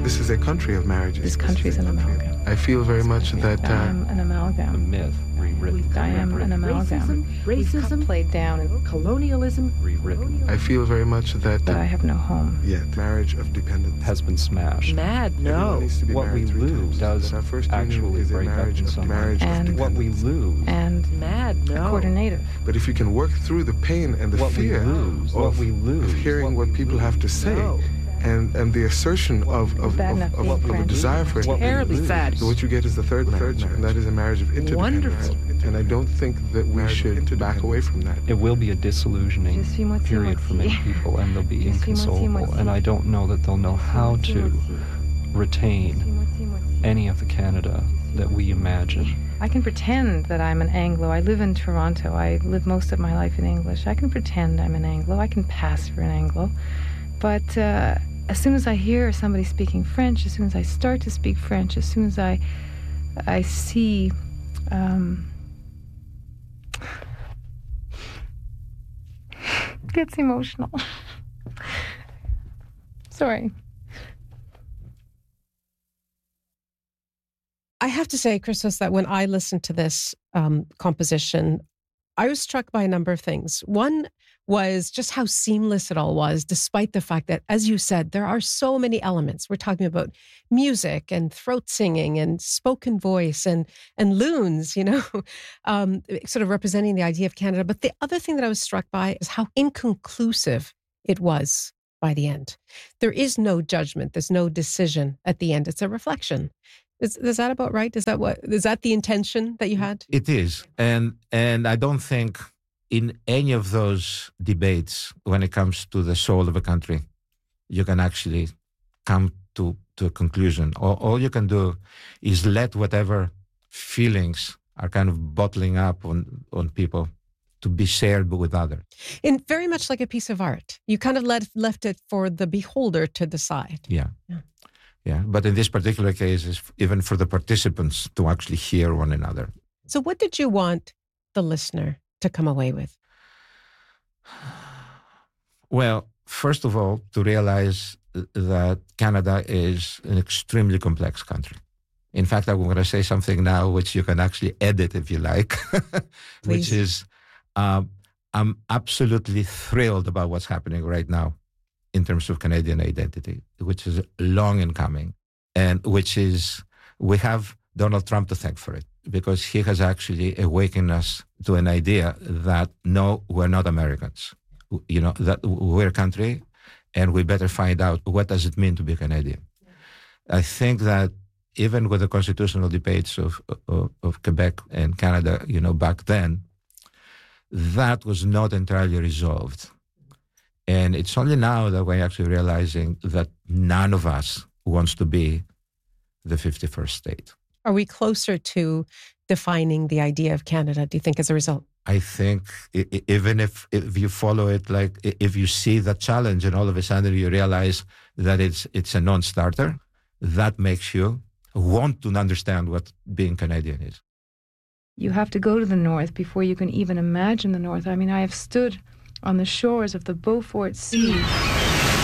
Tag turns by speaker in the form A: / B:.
A: This is a country of marriages.
B: This country is an amalgam.
A: I feel very much that...
B: I am an amalgam.
C: The myth rewritten.
B: I am an amalgam.
D: Racism
B: Played down and
D: colonialism
C: Rewritten.
A: I feel very much that...
B: I have no home.
A: Yet. Marriage of dependence.
C: Has been smashed.
D: mad.
A: Everyone
D: No.
A: needs to be
C: What
A: married
C: we
A: 3
C: lose
A: times.
C: does
A: Our first union
C: actually
A: is a
C: break up
A: marriage
C: in
A: of
C: some
A: marriage
B: And
A: of
C: What we
A: dependence.
C: lose.
B: And
D: Mad.
B: a
D: No.
B: quarter native.
A: But if you can work through the pain and the
C: What we
A: fear
C: lose.
A: of,
C: What we lose.
A: of hearing what people have to say,
D: No.
A: and the assertion of
B: Bad enough being
A: a
B: French.
A: desire for
C: What we
D: Terribly
C: lose.
D: sad.
A: So what you get is the third marriage, and that is a marriage of interdependence.
D: Wonderful.
A: And I don't think that we should back away from that.
C: It will be a disillusioning
B: Je suis moitié
C: period for many
B: moitié.
C: people, and they'll be
B: Je suis moitié
C: inconsolable.
B: moitié.
C: And I don't know that they'll know how to retain any of the Canada that we imagine.
B: I can pretend that I'm an Anglo. I live in Toronto. I live most of my life in English. I can pretend I'm an Anglo. I can pass for an Anglo. But as soon as I hear somebody speaking French, as soon as I start to speak French, as soon as I see... gets emotional. Sorry.
E: I have to say, Christos, that when I listened to this composition, I was struck by a number of things. One was just how seamless it all was, despite the fact that, as you said, there are so many elements. We're talking about music and throat singing and spoken voice and loons, you know, sort of representing the idea of Canada. But the other thing that I was struck by is how inconclusive it was by the end. There is no judgment. There's no decision at the end. It's a reflection. Is that about right? Is that the intention that you had?
F: It is. And I don't think in any of those debates, when it comes to the soul of a country, you can actually come to a conclusion. All you can do is let whatever feelings are kind of bottling up on people to be shared with others.
E: And very much like a piece of art. You kind of left it for the beholder to decide.
F: Yeah, but in this particular case, it's even for the participants to actually hear one another.
E: So what did you want the listener to come away with?
F: Well, first of all, to realize that Canada is an extremely complex country. In fact, I'm going to say something now which you can actually edit if you like, which is I'm absolutely thrilled about what's happening right now in terms of Canadian identity, which is long in coming, and which is, we have Donald Trump to thank for it, because he has actually awakened us to an idea that, no, we're not Americans. You know, that we're a country, and we better find out what does it mean to be Canadian. I think that even with the constitutional debates of Quebec and Canada, you know, back then, that was not entirely resolved. And it's only now that we're actually realizing that none of us wants to be the 51st state.
E: Are we closer to defining the idea of Canada, do you think, as a result?
F: I think even if you follow it, like if you see the challenge and all of a sudden you realize that it's a non-starter, that makes you want to understand what being Canadian is.
B: You have to go to the north before you can even imagine the north. I mean, I have stood on the shores of the Beaufort Sea